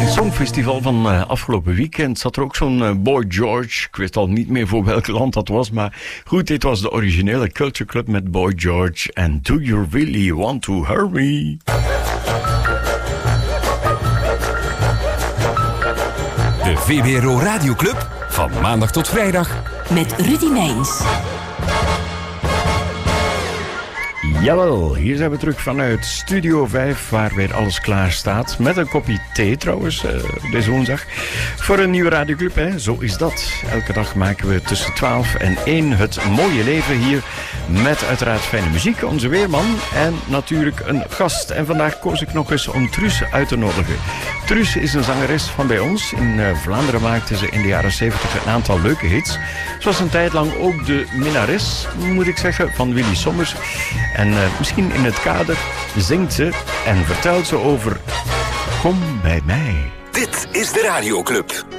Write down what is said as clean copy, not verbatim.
Songfestival van afgelopen weekend zat er ook zo'n Boy George. Ik wist al niet meer voor welk land dat was, maar goed, dit was de originele Culture Club met Boy George en Do You Really Want to Hurry? De VPRO Radioclub van maandag tot vrijdag met Rudy Meijns. Jawel, hier zijn we terug vanuit Studio 5, waar weer alles klaar staat. Met een kopje thee trouwens, deze woensdag. Voor een nieuwe radioclub, hè? Zo is dat. Elke dag maken we tussen 12 en 1 het mooie leven hier. Met uiteraard fijne muziek, onze weerman. En natuurlijk een gast. En vandaag koos ik nog eens om Truus uit te nodigen. Truus is een zangeres van bij ons. In Vlaanderen maakte ze in de jaren 70 een aantal leuke hits. Ze was een tijd lang ook de minnares, moet ik zeggen, van Willy Sommers. En misschien in het kader zingt ze en vertelt ze over Kom bij mij. Dit is de Radioclub.